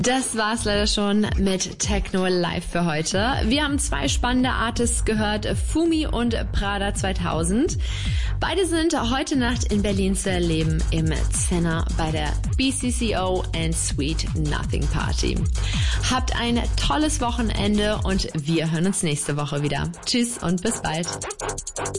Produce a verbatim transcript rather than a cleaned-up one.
Das war's leider schon mit Techno Live für heute. Wir haben zwei spannende Artists gehört, Fumi und Prada zweitausend. Beide sind heute Nacht in Berlin zu erleben im Zenner bei der B C C O and Sweet Nothing Party. Habt ein tolles Wochenende und wir hören uns nächste Woche wieder. Tschüss und bis bald.